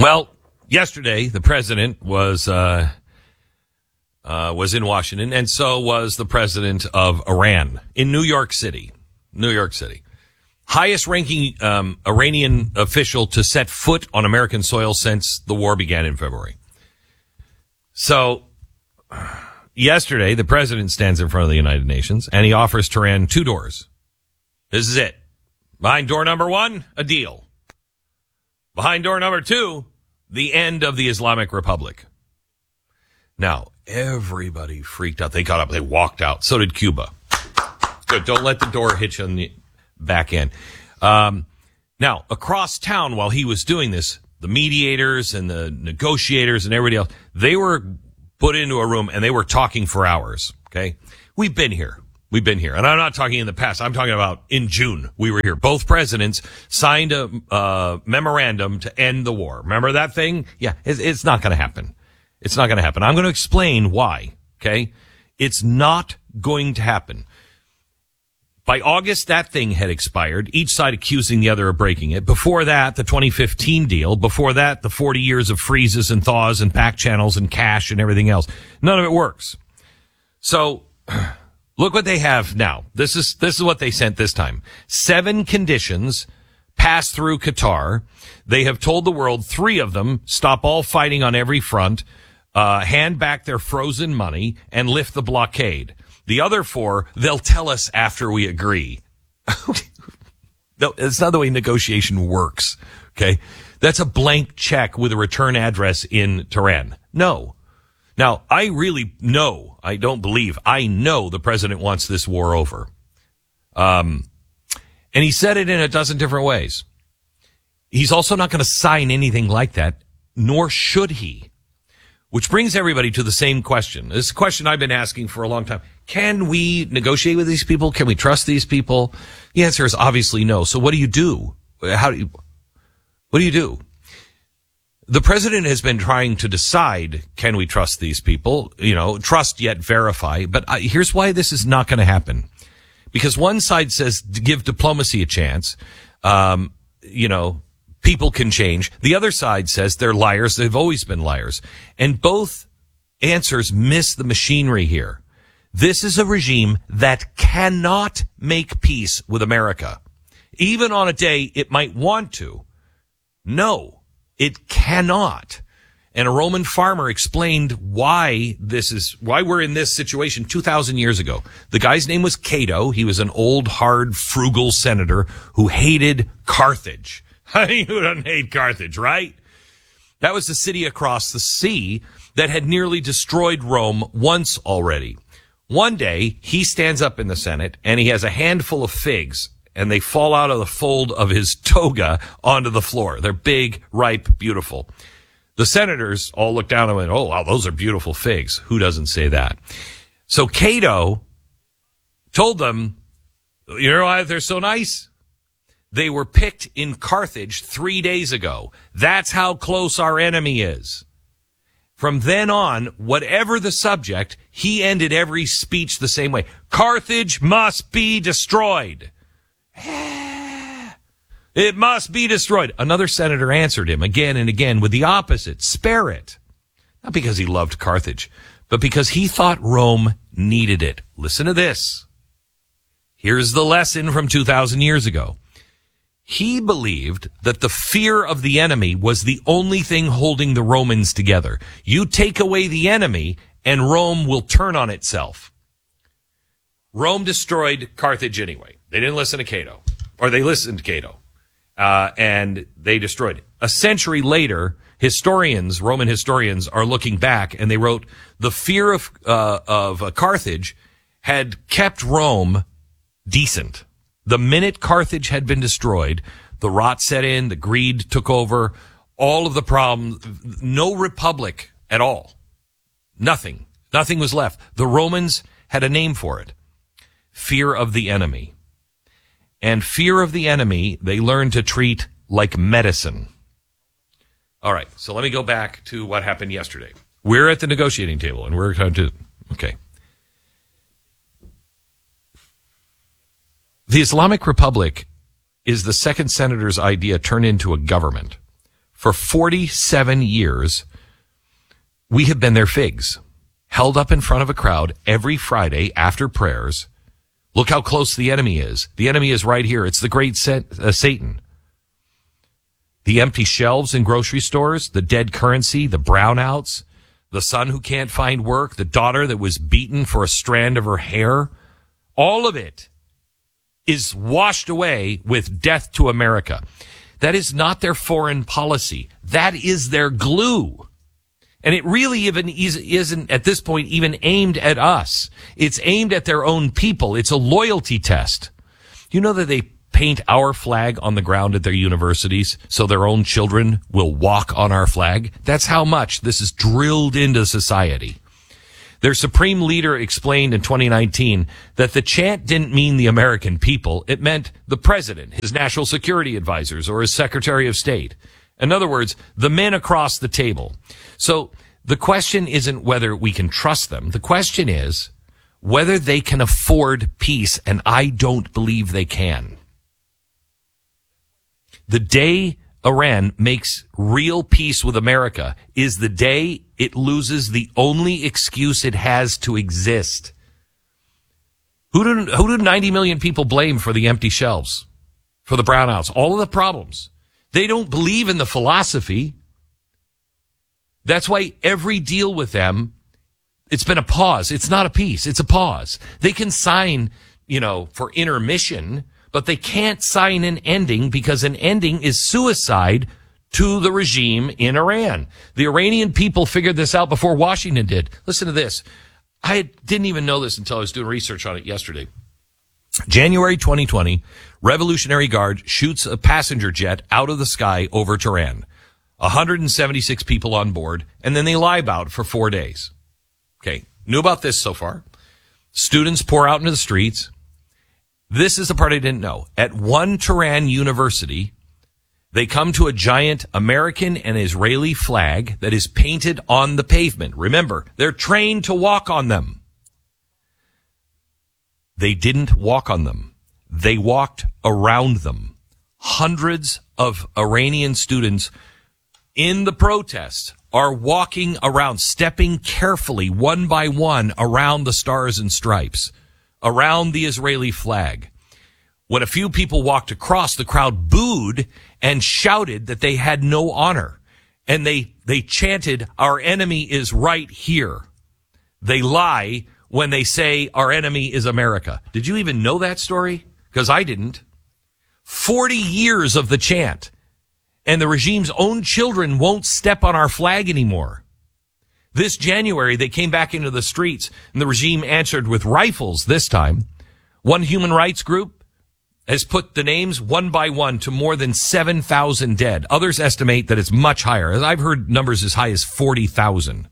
Well, yesterday the president was in Washington, and so was the president of Iran in New York City. New York City. Highest-ranking Iranian official to set foot on American soil since the war began in February. So, yesterday, the president stands in front of the United Nations, and he offers Tehran 2 doors. This is it. Behind door number 1, a deal. Behind door number 2, the end of the Islamic Republic. Now, everybody freaked out. They got up. They walked out. So did Cuba. Good. Don't let the door hit you on the back end. Now, across town while he was doing this, the mediators and the negotiators and everybody else, they were put into a room and they were talking for hours. Okay. We've been here. And I'm not talking in the past. I'm talking about in June. We were here. Both presidents signed a memorandum to end the war. Remember that thing? Yeah. It's not going to happen. It's not going to happen. I'm going to explain why. Okay. It's not going to happen. By August, that thing had expired, each side accusing the other of breaking it. Before that, the 2015 deal. Before that, the 40 years of freezes and thaws and back channels and cash and everything else. None of it works. So, look what they have now. This is what they sent this time. 7 conditions pass through Qatar. They have told the world 3 of them stop all fighting on every front, hand back their frozen money, and lift the blockade. The other 4, they'll tell us after we agree. No, it's not the way negotiation works. Okay. That's a blank check with a return address in Tehran. No. Now, I really know, I know the president wants this war over. And he said it in a dozen different ways. He's also not going to sign anything like that, nor should he. Which brings everybody to the same question. This is a question I've been asking for a long time. Can we negotiate with these people? Can we trust these people? The answer is obviously no. So what do you do? What do you do? The president has been trying to decide, can we trust these people? Trust yet verify. But here's why this is not going to happen. Because one side says give diplomacy a chance. People can change. The other side says they're liars. They've always been liars. And both answers miss the machinery here. This is a regime that cannot make peace with America. Even on a day it might want to. No, it cannot. And a Roman farmer explained why we're in this situation 2,000 years ago. The guy's name was Cato. He was an old, hard, frugal senator who hated Carthage. Who doesn't hate Carthage, right? That was the city across the sea that had nearly destroyed Rome once already. One day, he stands up in the Senate, and he has a handful of figs, and they fall out of the fold of his toga onto the floor. They're big, ripe, beautiful. The senators all look down and went, oh, wow, those are beautiful figs. Who doesn't say that? So Cato told them, you know why they're so nice? They were picked in Carthage 3 days ago. That's how close our enemy is. From then on, whatever the subject, he ended every speech the same way. Carthage must be destroyed. It must be destroyed. Another senator answered him again and again with the opposite. Spare it. Not because he loved Carthage, but because he thought Rome needed it. Listen to this. Here's the lesson from 2,000 years ago. He believed that the fear of the enemy was the only thing holding the Romans together. You take away the enemy, and Rome will turn on itself. Rome destroyed Carthage anyway. They didn't listen to Cato. Or they listened to Cato. And they destroyed it. A century later, Roman historians, are looking back, and they wrote, the fear of Carthage had kept Rome decent. The minute Carthage had been destroyed, the rot set in, the greed took over, all of the problems, no republic at all. Nothing. Nothing was left. The Romans had a name for it. Fear of the enemy. And fear of the enemy, they learned to treat like medicine. All right, so let me go back to what happened yesterday. We're at the negotiating table, and we're going to, okay. The Islamic Republic is the second senator's idea turned into a government. For 47 years, we have been their figs, held up in front of a crowd every Friday after prayers. Look how close the enemy is. The enemy is right here. It's the great Satan. The empty shelves in grocery stores, the dead currency, the brownouts, the son who can't find work, the daughter that was beaten for a strand of her hair. All of it is washed away with death to America. That is not their foreign policy. That is their glue. And it really even isn't at this point even aimed at us. It's aimed at their own people. It's a loyalty test. You know that they paint our flag on the ground at their universities so their own children will walk on our flag? That's how much this is drilled into society. Their supreme leader explained in 2019 that the chant didn't mean the American people. It meant the president, his national security advisors, or his secretary of state. In other words, the men across the table. So the question isn't whether we can trust them. The question is whether they can afford peace, and I don't believe they can. The day Iran makes real peace with America is the day it loses the only excuse it has to exist. Who do 90 million people blame for the empty shelves, for the brownouts, all of the problems? They don't believe in the philosophy. That's why every deal with them, it's been a pause. It's not a peace. It's a pause. They can sign, for intermission, but they can't sign an ending because an ending is suicide to the regime in Iran. The Iranian people figured this out before Washington did. Listen to this. I didn't even know this until I was doing research on it yesterday. January 2020, Revolutionary Guard shoots a passenger jet out of the sky over Tehran. 176 people on board, and then they lie about it for 4 days. Okay, knew about this so far. Students pour out into the streets. This is the part I didn't know. At one Tehran university, they come to a giant American and Israeli flag that is painted on the pavement. Remember, they're trained to walk on them. They didn't walk on them. They walked around them. Hundreds of Iranian students in the protests are walking around, stepping carefully one by one around the stars and stripes, around the Israeli flag. When a few people walked across, the crowd booed and shouted that they had no honor. And they chanted, "Our enemy is right here." They lie when they say our enemy is America. Did you even know that story? Because I didn't. 40 years of the chant. And the regime's own children won't step on our flag anymore. This January, they came back into the streets, and the regime answered with rifles this time. One human rights group has put the names one by one to more than 7,000 dead. Others estimate that it's much higher. I've heard numbers as high as 40,000.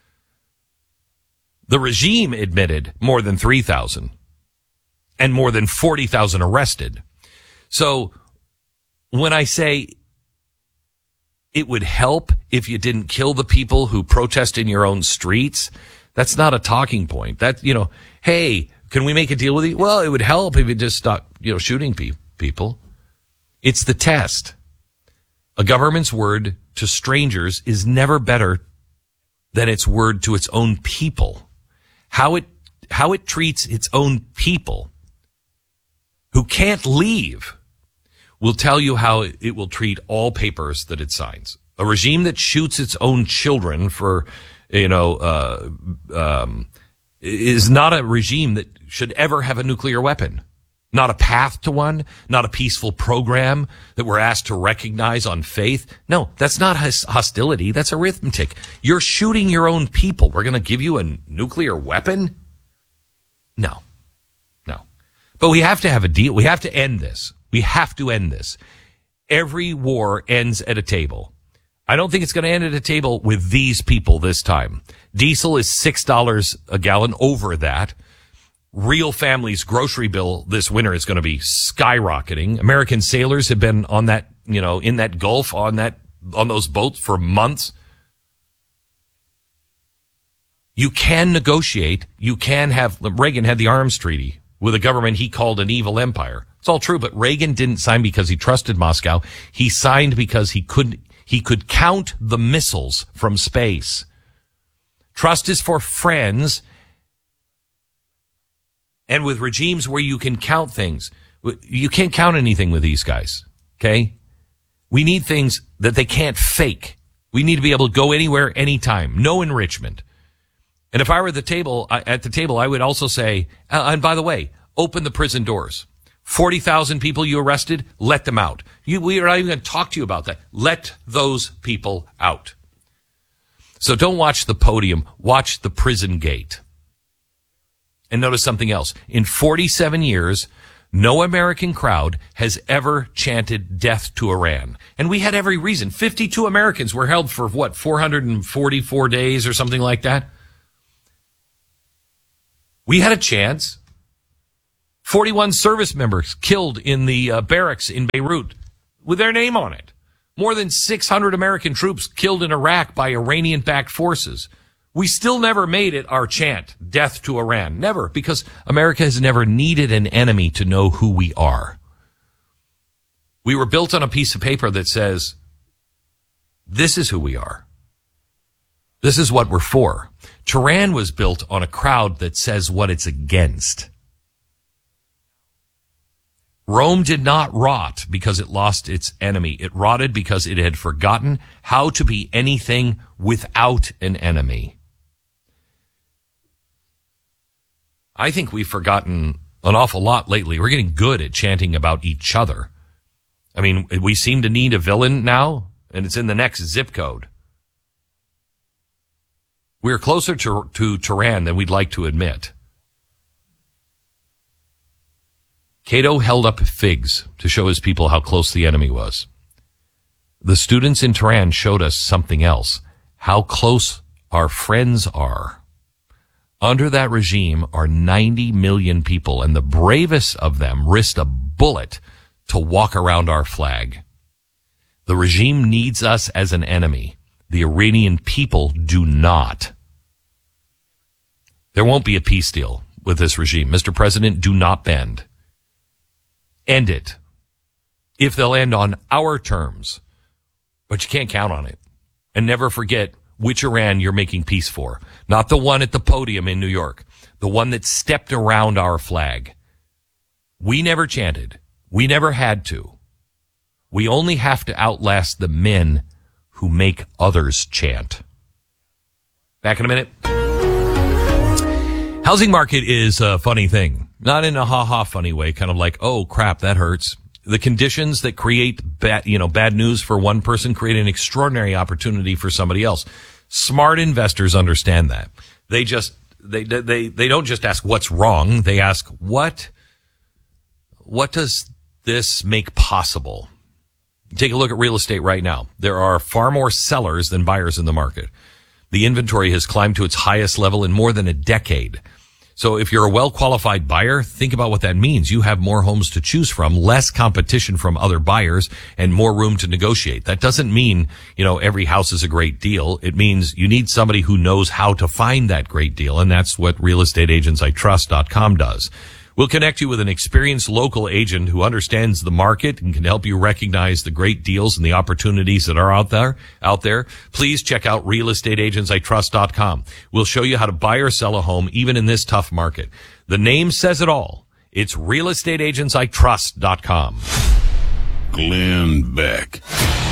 The regime admitted more than 3,000 and more than 40,000 arrested. So when I say it would help if you didn't kill the people who protest in your own streets, that's not a talking point. That, hey, can we make a deal with you? Well, it would help if you just stopped, shooting people. It's the test. A government's word to strangers is never better than its word to its own people. How it treats its own people who can't leave will tell you how it will treat all papers that it signs. A regime that shoots its own children for, is not a regime that should ever have a nuclear weapon. Not a path to one, not a peaceful program that we're asked to recognize on faith. No, that's not hostility. That's arithmetic. You're shooting your own people. We're going to give you a nuclear weapon? No. But we have to have a deal. We have to end this. We have to end this. Every war ends at a table. I don't think it's going to end at a table with these people this time. Diesel is $6 a gallon, over that. Real families' grocery bill this winter is going to be skyrocketing. American sailors have been on that, in that Gulf, on those boats for months. You can negotiate. You can have, Reagan had the arms treaty with a government he called an evil empire. It's all true, but Reagan didn't sign because he trusted Moscow. He signed because he He could count the missiles from space. Trust is for friends and with regimes where you can count things. You can't count anything with these guys, okay? We need things that they can't fake. We need to be able to go anywhere, anytime. No enrichment. And if I were at the table, I would also say, and by the way, open the prison doors. 40,000 people you arrested, let them out. We are not even going to talk to you about that. Let those people out. So don't watch the podium. Watch the prison gate. And notice something else. In 47 years, no American crowd has ever chanted death to Iran. And we had every reason. 52 Americans were held for, 444 days or something like that? We had a chance. 41 service members killed in the barracks in Beirut with their name on it. More than 600 American troops killed in Iraq by Iranian-backed forces. We still never made it our chant, death to Iran. Never, because America has never needed an enemy to know who we are. We were built on a piece of paper that says, this is who we are. This is what we're for. Tehran was built on a crowd that says what it's against. Rome did not rot because it lost its enemy. It rotted because it had forgotten how to be anything without an enemy. I think we've forgotten an awful lot lately. We're getting good at chanting about each other. I mean, we seem to need a villain now, and it's in the next zip code. We're closer to Tehran than we'd like to admit. Cato held up figs to show his people how close the enemy was. The students in Tehran showed us something else, how close our friends are. Under that regime are 90 million people, and the bravest of them risked a bullet to walk around our flag. The regime needs us as an enemy. The Iranian people do not. There won't be a peace deal with this regime. Mr. President, do not bend. End it. If they'll end on our terms. But you can't count on it. And never forget which Iran you're making peace for. Not the one at the podium in New York. The one that stepped around our flag. We never chanted. We never had to. We only have to outlast the men who make others chant. Back in a minute. Housing market is a funny thing. Not in a ha-ha funny way, kind of like, oh crap, that hurts. The conditions that create bad news for one person create an extraordinary opportunity for somebody else. Smart investors understand that. They don't just ask what's wrong. They ask what does this make possible? Take a look at real estate right now. There are far more sellers than buyers in the market. The inventory has climbed to its highest level in more than a decade. So if you're a well-qualified buyer, think about what that means. You have more homes to choose from, less competition from other buyers, and more room to negotiate. That doesn't mean, every house is a great deal. It means you need somebody who knows how to find that great deal, and that's what realestateagentsitrust.com does. We'll connect you with an experienced local agent who understands the market and can help you recognize the great deals and the opportunities that are out there. Please check out realestateagentsitrust.com. We'll show you how to buy or sell a home even in this tough market. The name says it all. It's realestateagentsitrust.com. Glenn Beck.